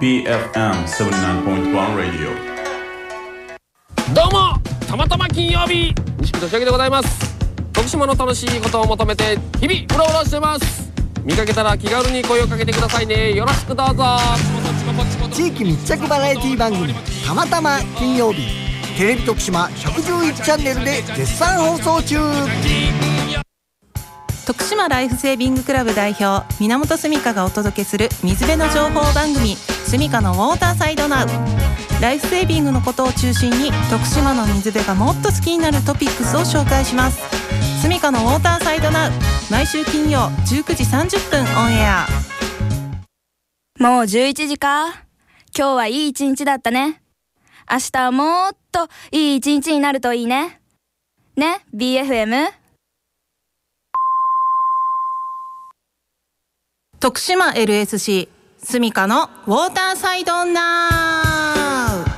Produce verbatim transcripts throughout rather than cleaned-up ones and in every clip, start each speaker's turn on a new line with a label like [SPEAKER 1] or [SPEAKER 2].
[SPEAKER 1] ビーエフエムななじゅうきゅうてんいち Radio。
[SPEAKER 2] どうも、たまたま金曜日、西木俊明でございます。徳島の楽しいことを求めて日々うろうろしてます。見かけたら気軽に声をかけてくださいね。よろしくどうぞ。
[SPEAKER 3] 地域密着バラエティ番組たまたま金曜日、テレビ徳島ひゃくじゅういちチャンネルで絶賛放送中。
[SPEAKER 4] 徳島ライフセービングクラブ代表源澄香がお届けする水辺の情報番組、澄香のウォーターサイドナウ。ライフセービングのことを中心に徳島の水辺がもっと好きになるトピックスを紹介します。澄香のウォーターサイドナウ、毎週金曜じゅうくじさんじゅっぷんオンエア。
[SPEAKER 5] もうじゅういちじか。今日はいい一日だったね。明日はもっといい一日になるといいね。ね、ビーエフエム。
[SPEAKER 4] 徳島 エルエスシー 澄香のウォーターサイドナウ。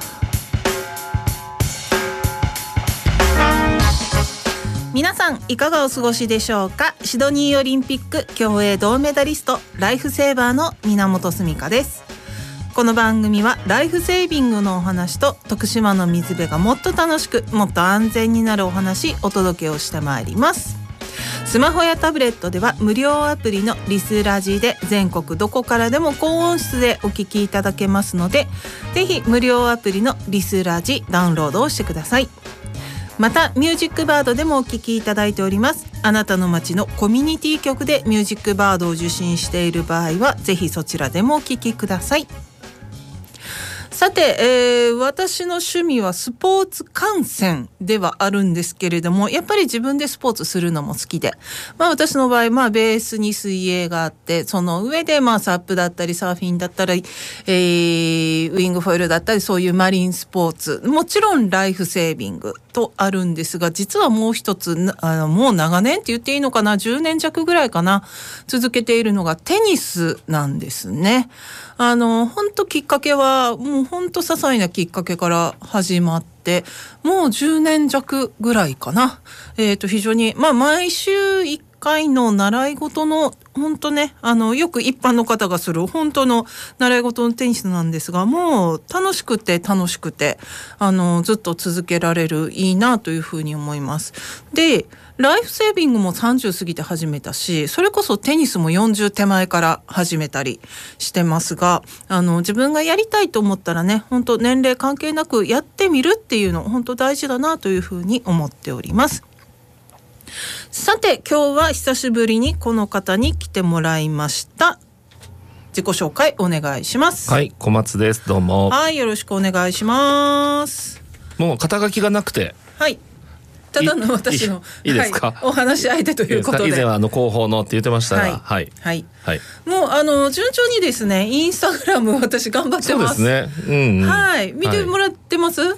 [SPEAKER 4] 皆さんいかがお過ごしでしょうか。シドニーオリンピック競泳銅メダリスト、ライフセーバーの源澄香です。この番組はライフセービングのお話と徳島の水辺がもっと楽しくもっと安全になるお話お届けをしてまいります。スマホやタブレットでは無料アプリのリスラジで全国どこからでも高音質でお聞きいただけますので、ぜひ無料アプリのリスラジダウンロードをしてください。またミュージックバードでもお聞きいただいております。あなたの街のコミュニティ局でミュージックバードを受信している場合はぜひそちらでもお聞きください。さて、えー、私の趣味はスポーツ観戦ではあるんですけれども、やっぱり自分でスポーツするのも好きで、まあ私の場合、まあベースに水泳があって、その上でまあサップだったりサーフィンだったり、えー、ウィングフォイルだったり、そういうマリンスポーツ、もちろんライフセービングとあるんですが、実はもう一つ、あのもう長年って言っていいのかな、じゅうねん弱ぐらいかな、続けているのがテニスなんですね。あの本当きっかけはもう本当些細なきっかけから始まって、もうじゅうねん弱ぐらいかな。えーと非常にまあ毎週いっかいの習い事の本当ね、あのよく一般の方がする本当の習い事のテニスなんですが、もう楽しくて楽しくてあのずっと続けられる、いいなというふうに思います。でライフセービングもさんじゅう過ぎて始めたし、それこそテニスもよんじゅう手前から始めたりしてますが、あの自分がやりたいと思ったらね、本当年齢関係なくやってみるっていうの本当大事だなというふうに思っております。さて今日は久しぶりにこの方に来てもらいました。自己紹介お願いします。
[SPEAKER 6] はい、小松です。どうも。
[SPEAKER 4] はい、よろしくお願いします。
[SPEAKER 6] もう肩書きがなくて、
[SPEAKER 4] はい、ただの私の
[SPEAKER 6] いい、いいですか、
[SPEAKER 4] はい、お話し相手ということで、
[SPEAKER 6] 以前はあの広報のって言ってましたが、はい
[SPEAKER 4] はいはい
[SPEAKER 6] はい、
[SPEAKER 4] もうあの順調にですね、インスタグラム私頑張ってます。
[SPEAKER 6] そうですね、うんうん、はい、
[SPEAKER 4] 見てもらってます、はい、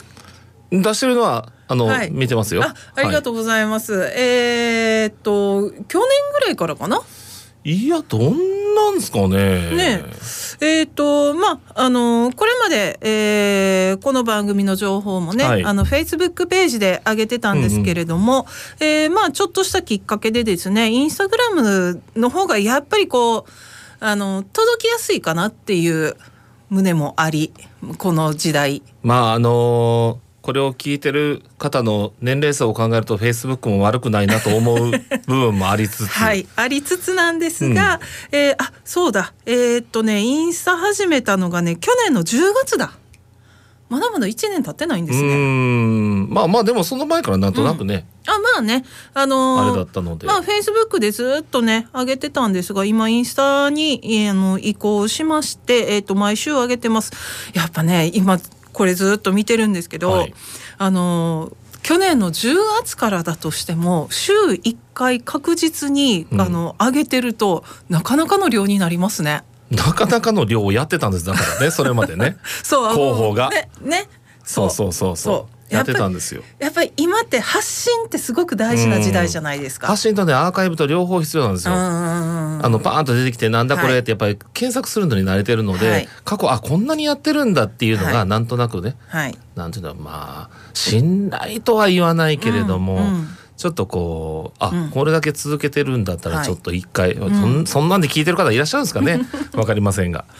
[SPEAKER 6] 出してるのはあの、はい、見てますよ。
[SPEAKER 4] あ, ありがとうございます、はい、えー、っと去年ぐらいからかな。
[SPEAKER 6] いや、どんなんですかね。
[SPEAKER 4] ねえー、とまああのこれまで、えー、この番組の情報もね、はい、あの Facebook ページで上げてたんですけれども、うんうん、えー、まあちょっとしたきっかけでですね、インスタグラムの方がやっぱりこうあの届きやすいかなっていう旨もあり、この時代、
[SPEAKER 6] まああのーこれを聞いてる方の年齢層を考えると Facebook も悪くないなと思う部分もありつつ
[SPEAKER 4] はいありつつなんですが、うん、えー、あそうだえー、っとねインスタ始めたのがね去年のじゅうがつだ。まだまだいちねん経ってないんですね。
[SPEAKER 6] うーん、まあまあでもその前からなんとなくね、
[SPEAKER 4] うん、あまあねあのー、
[SPEAKER 6] あれだったので、
[SPEAKER 4] まあ Facebook でずっとね上げてたんですが、今インスタに、えー、あの移行しまして、えー、っと毎週上げてます。やっぱね今これずっと見てるんですけど、はい、あの去年のじゅうがつからだとしても週いっかい確実に、うん、あの上げてるとなかなかの量になりますね。
[SPEAKER 6] なかなかの量をやってたんです。だからねそれまでね
[SPEAKER 4] そう
[SPEAKER 6] 広報が
[SPEAKER 4] ねね
[SPEAKER 6] そうそうそうそうやってたんですよ。
[SPEAKER 4] やっぱり今って発信ってすごく大事な時代じゃないですか。
[SPEAKER 6] 発信とねアーカイブと両方必要なんですよ。あのパーンと出てきてなんだこれってやっぱり検索するのに慣れてるので、はい、過去あこんなにやってるんだっていうのがなんとなくね、はい、なんていうのまあ信頼とは言わないけれども、うんうん、ちょっとこうあ、うん、これだけ続けてるんだったらちょっと一回、はい、そん、そんなんで聞いてる方いらっしゃるんですかねわかりませんが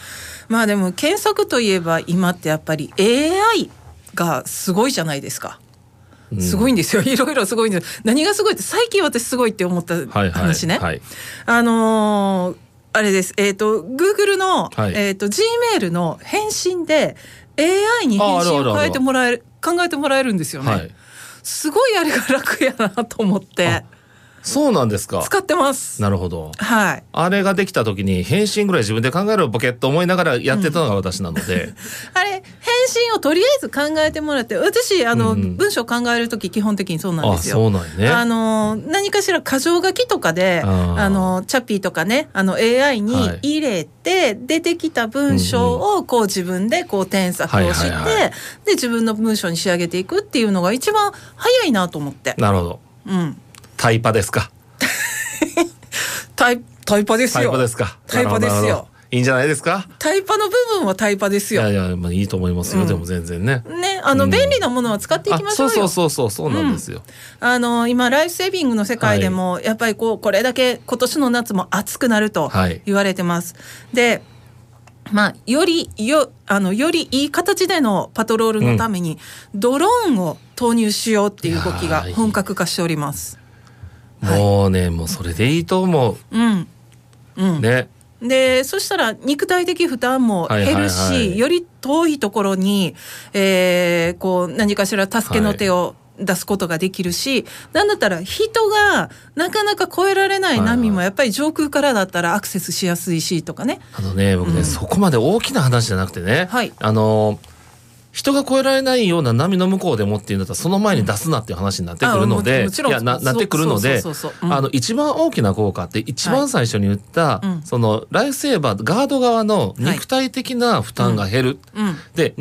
[SPEAKER 4] まあでも検索といえば今ってやっぱり エーアイ がすごいじゃないですか。すごいんですよ、いろいろすごいんです。何がすごいって最近私すごいって思った話ね、はいはいはい、あのー、あれです、えーと Google の、はい、えーと Gmail の返信で エーアイ に返信を変えてもらえる考えてもらえるんですよね、はい、すごいあれが楽やなと思って。
[SPEAKER 6] そうなんですか。
[SPEAKER 4] 使ってます。
[SPEAKER 6] なるほど、
[SPEAKER 4] はい、
[SPEAKER 6] あれができた時に返信ぐらい自分で考えるボケと思いながらやってたのが私なので、うん、
[SPEAKER 4] あれ返信をとりあえず考えてもらって、私あの、うん、文章を考える時基本的にそうなんですよ。
[SPEAKER 6] あ、そうなんやね。
[SPEAKER 4] あの何かしら箇条書きとかでああのチャッピーとかね、あの エーアイ に入れて、はい、出てきた文章をこう自分でこう添削をして、はいはいはい、で自分の文章に仕上げていくっていうのが一番早いなと思って。
[SPEAKER 6] なるほど、
[SPEAKER 4] うん、
[SPEAKER 6] タイパですか。
[SPEAKER 4] タイ、タイパですよ。
[SPEAKER 6] タイパですか。
[SPEAKER 4] タイパですよ。
[SPEAKER 6] いいんじゃないですか。
[SPEAKER 4] タイパの部分はタイパですよ。
[SPEAKER 6] いやいや、まあ、いいと思いますよ、うん、でも全然ね。
[SPEAKER 4] ね、あの、うん、便利なものは使っていきましょうよ。
[SPEAKER 6] そうそうそうそう、そうなんですよ。
[SPEAKER 4] うん、あの今ライフセービングの世界でも、はい、やっぱりこうこれだけ今年の夏も暑くなると言われてます。はい、で。まあ、よりよあのよりいい形でのパトロールのために、うん、ドローンを投入しようっていう動きが本格化しております。
[SPEAKER 6] もうね、はい、もうそれでいいと思う。
[SPEAKER 4] うんうん、ね。でそしたら肉体的負担も減るし、はいはいはい、より遠いところに、えー、こう何かしら助けの手を出すことができるし、はい、なんだったら人がなかなか越えられない波もやっぱり上空からだったらアクセスしやすいしとかね。
[SPEAKER 6] あのね、僕ね、うん、そこまで大きな話じゃなくてね、はい、あの人が越えられないような波の向こうでもっていうんだったらその前に出すなっていう話になってくるので、うん、いや な, なってくるので、あの一番大きな効果って一番最初に言った、はい、そのライフセーバーガード側の肉体的な負担が減る、はい、うん、で